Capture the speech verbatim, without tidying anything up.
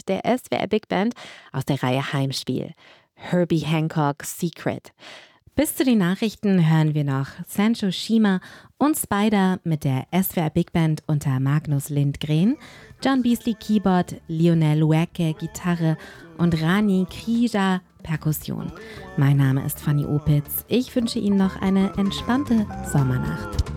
der S W R Big Band aus der Reihe Heimspiel. Herbie Hancock Secret. Bis zu den Nachrichten hören wir noch Sancho Shima und Spider mit der S W R Big Band unter Magnus Lindgren, John Beasley Keyboard, Lionel Wecke Gitarre und Rani Krija Perkussion. Mein Name ist Fanny Opitz. Ich wünsche Ihnen noch eine entspannte Sommernacht.